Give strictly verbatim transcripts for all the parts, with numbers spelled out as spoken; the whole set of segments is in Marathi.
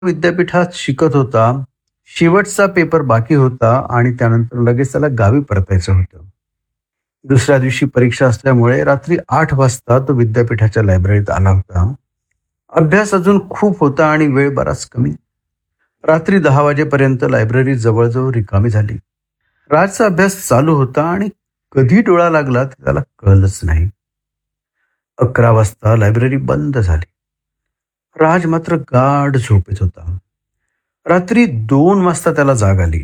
विद्यापीठात शिकत होता. शेवटचा पेपर बाकी होता आणि त्यानंतर लगेच त्याला गावी परतायचं होतं. दुसऱ्या दिवशी परीक्षा असल्यामुळे रात्री आठ वाजता तो विद्यापीठाच्या लायब्ररीत आला होता. अभ्यास अजून खूप होता आणि वेळ बराच कमी. रात्री दहा वाजेपर्यंत लायब्ररी जवळजवळ रिकामी झाली. राजचा अभ्यास चालू होता आणि कधी डोळा लागला ते त्याला कळलंच नाही. अकरा वाजता लायब्ररी बंद झाली. राज मात्र गाढ झोपेत होता. रात्री दोन वाजता त्याला जाग आली.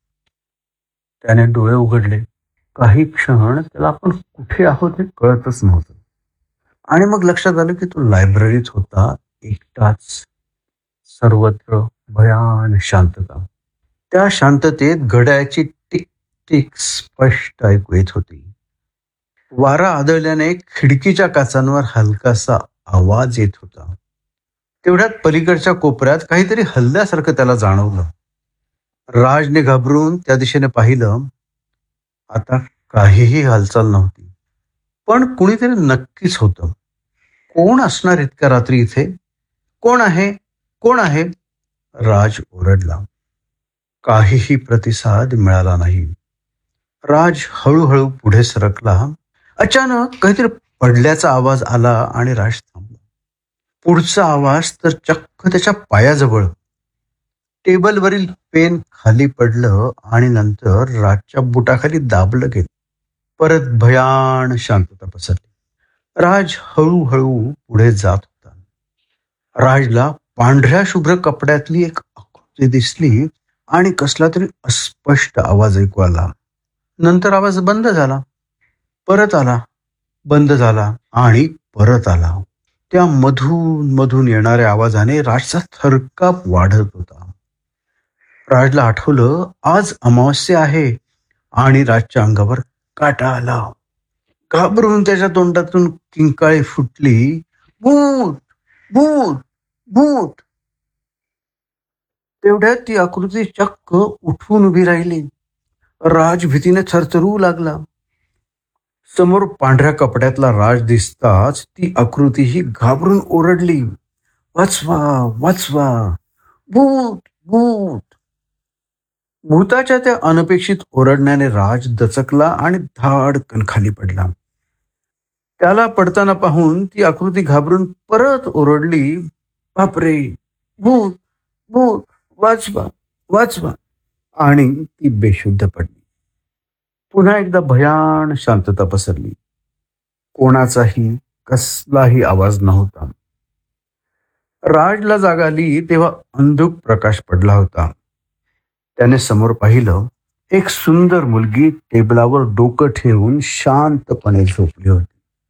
त्याने डोळे उघडले. काही क्षण त्याला आपण कुठे आहोत हे कळतच नव्हतं. आणि मग लक्षात आलं की तो लायब्ररीत होता, एकटाच. सर्वत्र भयान शांतता. त्या शांततेत घड्याळाची टिक टिक स्पष्ट ऐकू येत होती. वारा आदळल्याने खिडकीच्या काचांवर हलकासा आवाज येत होता. तेवढ्यात पलीकडच्या कोपऱ्यात काहीतरी हल्ल्यासारखं त्याला जाणवलं. राजने घाबरून त्या दिशेने पाहिलं. आता काहीही हालचाल नव्हती, पण कुणीतरी नक्कीच होतं. कोण असणार इतक्या रात्री इथे? कोण आहे? कोण आहे? राज ओरडला. काहीही प्रतिसाद मिळाला नाही. राज हळूहळू पुढे सरकला. अचानक काहीतरी पडल्याचा आवाज आला आणि राज थांबला. पुढचा आवाज तर चक्क त्याच्या पायाजवळ. टेबलवरील पेन खाली पडलं आणि नंतर राजच्या बुटाखाली दाबलं गेलं. परत भयान शांतता पसरली. राज हळूहळू पुढे जात होता. राजला पांढऱ्या शुभ्र कपड्यातली एक आकृती दिसली आणि कसला तरी अस्पष्ट आवाज ऐकू आला. नंतर आवाज बंद झाला, परत आला, बंद झाला आणि परत आला. त्या मधून मधून येणाऱ्या आवाजाने राजचा थरकाप वाढत होता. राजला आठवलं आज अमावस्या आहे आणि राजच्या अंगावर काटा आला. घाबरून त्याच्या तोंडातून किंकाळी फुटली. भूत, भूत, भूत. तेवढ्यात ती आकृती चक्क उठून उभी राहिली. राज भीतीने थरथरू लागला. समोर पांढऱ्या कपड्यातला राज दिसताच ती आकृती ही घाबरून ओरडली. वाचवा, वाचवा, भूत, भूत. भूताच्या त्या अनपेक्षित ओरडण्याने राज दचकला आणि धाडकन खाली पडला. त्याला पडताना पाहून ती आकृती घाबरून परत ओरडली. बापरे, भूत, भूत, वाचवा, वाचवा. आणि ती बेशुद्ध पडली. पुन्हा एकदा भयान शांतता पसरली. कोणाचाही कसलाही आवाज नव्हता. राजला जाग आली तेव्हा अंधुक प्रकाश पडला होता. त्याने समोर पाहिलं. एक सुंदर मुलगी टेबलावर डोकं ठेवून शांतपणे झोपली होती.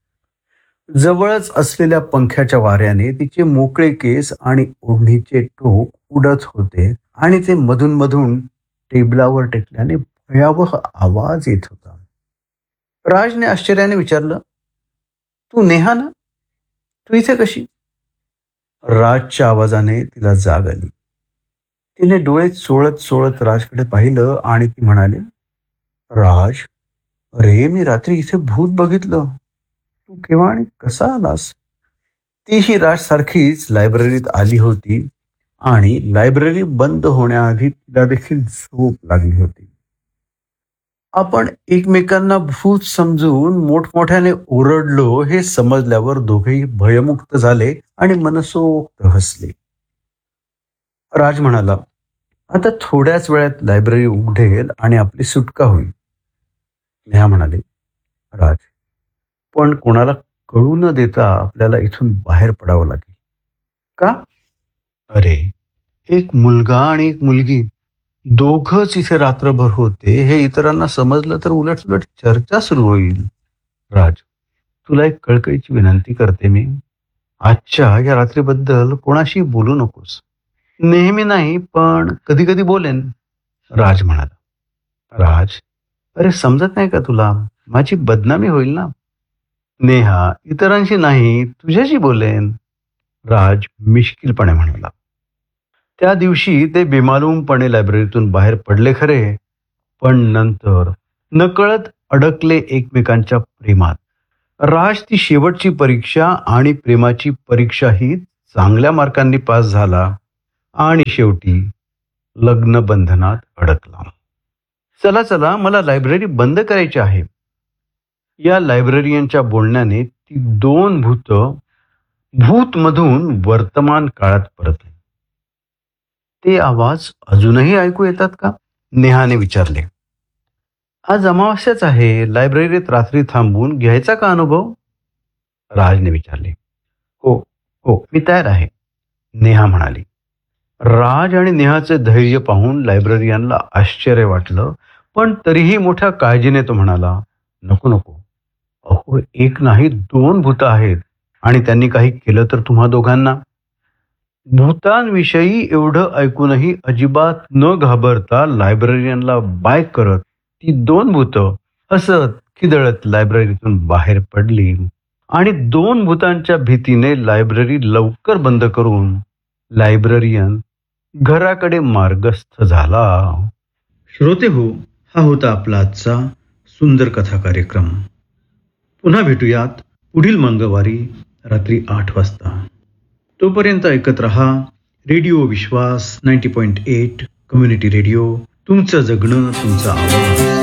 जवळच असलेल्या पंख्याच्या वाऱ्याने तिचे मोकळे केस आणि ओढणीचे टोक उडत होते आणि ते मधून मधून टेबलावर टेकल्याने भयावह आवाज येत होता. राजने आश्चर्याने विचारलं, तू नेहा ना? तू इथे कशी? राजच्या आवाजाने तिला जाग आली. तिने डोळे चोळत चोळत राजकडे पाहिलं आणि ती म्हणाली, राज, अरे मी रात्री इथे भूत बघितलं. तू केव्हा आणि कसा आलास? तीही राज सारखीच लायब्ररीत आली होती आणि लायब्ररी बंद होण्याआधी तिला देखील झोप लागली होती. आपण एकमेकांना भूत समजून मोठमोठ्याने ओरडलो हे समजल्यावर दोघेही भयमुक्त झाले आणि मनसोक्त हसले. राज म्हणाला, आता थोड्याच वेळात लायब्ररी उघडेल आणि आपली सुटका होईल. नेहा म्हणाले, राज, पण कोणाला कळू न देता आपल्याला इथून बाहेर पडावं लागेल. का? अरे, एक मुलगा आणि एक मुलगी दोघच इथे रात्रभर होते हे इतरांना समजलं तर उलट सुलट चर्चा सुरू होईल. राज, तुला एक कळकळीची विनंती करते मी. आजच्या या रात्रीबद्दल कोणाशी बोलू नकोस. नेहमी नाही, पण कधी कधी बोलेन. राज म्हणाला. राज, अरे समजत नाही का तुला? माझी बदनामी होईल ना. नेहा, इतरांशी नाही, तुझ्याशी बोलेन. राज मिश्किलपणे म्हणाला. त्या दिवशी ते बेमालूमपणे लायब्ररीतून बाहेर पडले खरे, पण नंतर नकळत अडकले एकमेकांच्या प्रेमात. राज ती शेवटची परीक्षा आणि प्रेमाची परीक्षाही चांगल्या मार्कांनी पास झाला आणि शेवटी लग्न बंधनात अडकला. चला चला, मला लायब्ररी बंद करायची आहे. या लायब्ररियनच्या बोलण्याने ती दोन भूत भूतमधून वर्तमान काळात परतले. ते आवाज अजूनही ऐकू येतात का? नेहाने विचारले. आज अमावास्याच आहे, लायब्ररीत रात्री थांबून घ्यायचा का अनुभव? राजने विचारले. हो हो, मी तयार आहे, नेहा म्हणाली. राज आणि नेहाचे धैर्य पाहून लायब्ररियनला आश्चर्य वाटलं, पण तरीही मोठ्या काळजीने तो म्हणाला, नको नको, अहो एक नाही दोन भूत आहेत आणि त्यांनी काही केलं तर तुम्हा दोघांना. भूतांविषयी एवढं ऐकूनही अजिबात न घाबरता लायब्ररियनला बाय करत ती दोन भूत हसत खिदळत लायब्ररीतून बाहेर पडली आणि दोन भूतांच्या भीतीने लायब्ररी लवकर बंद करून लायब्ररियन घराकडे मार्गस्थ झाला. श्रोते हो, हा होता आपला आजचा सुंदर कथा कार्यक्रम. पुन्हा भेटूयात पुढील मंगळवारी रात्री आठ वाजता. तोपर्यंत ऐकत रहा रेडिओ विश्वास ninety point eight community radio. तुमचं जगणं तुमचा आवाज.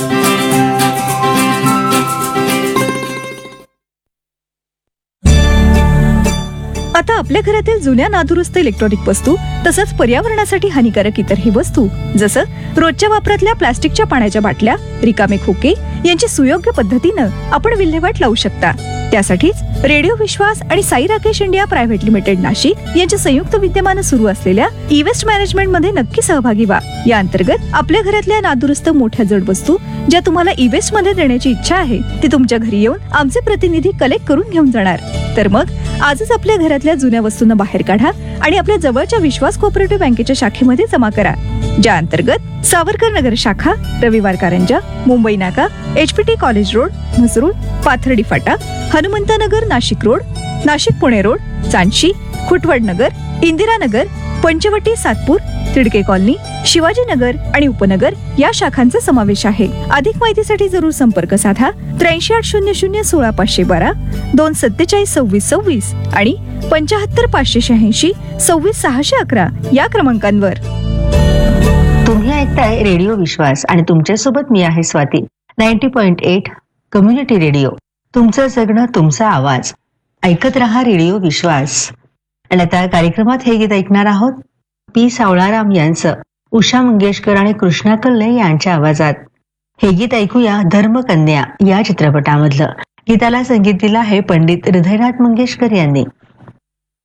आता आपल्या घरातील जुन्या नादुरुस्त इलेक्ट्रॉनिक वस्तू तसंच पर्यावरणासाठी हानिकारक इतरही वस्तू जसं रोजच्या वापरातल्या प्लास्टिकच्या पाण्याच्या बाटल्या, रिकामे खोके यांची सुयोग्य पद्धतीनं आपण विल्हेवाट लावू शकता. त्यासाठीच रेडिओ विश्वास आणि Sai Rakesh India private limited Nashik यांच्या संयुक्त विद्यमानं सुरू असलेल्या ई वेस्ट मॅनेजमेंट मध्ये नक्की सहभागी व्हा. या अंतर्गत आपल्या घरातल्या नादुरुस्त मोठ्या जड वस्तू ज्या तुम्हाला ई वेस्ट मध्ये देण्याची इच्छा आहे ती तुमच्या घरी येऊन आमचे प्रतिनिधी कलेक्ट करून घेऊन जाणार. तर मग आजच आपल्या घरातल्या जुन्या वस्तूंना बाहेर काढा आणि आपल्या जवळच्या विश्वास कोऑपरेटिव्ह बँकेच्या शाखेमध्ये जमा करा, ज्या अंतर्गत सावरकर नगर शाखा, रविवार कारंजा, मुंबई नाका, HPT college road, Mhasrul, Pathardi Phata, Hanumantnagar Nashik road, Nashik Pune road, चांदशी, Khutwad नगर, इंदिरानगर, पंचवटी सातपूर, तिडके कॉलनी, शिवाजीनगर आणि उपनगर या शाखांचा समावेश आहे. अधिक माहितीसाठी जरूर संपर्क साधा त्र्याऐंशी आठ शून्य शून्य सोळा पाचशे बारा, दोन सत्तेचाळीस सव्वीस सव्वीस आणि पंचाहत्तर पाचशे शहाऐंशी सव्वीस सहाशे अकरा या क्रमांकांवर. तुम्ही ऐकताय रेडिओ विश्वास आणि तुमच्यासोबत मी आहे Swati. Ninety point eight community radio. तुमचं जगणं तुमचा आवाज. ऐकत रहा रेडिओ विश्वास. आणि आता कार्यक्रमात हे गीत ऐकणार आहोत पी सावळाराम यांचं उषा मंगेशकर आणि कृष्णा कल्ले यांच्या आवाजात. हे गीत ऐकूया धर्मकन्या या चित्रपटामधलं. गीताला संगीत दिलं आहे पंडित हृदयनाथ मंगेशकर यांनी.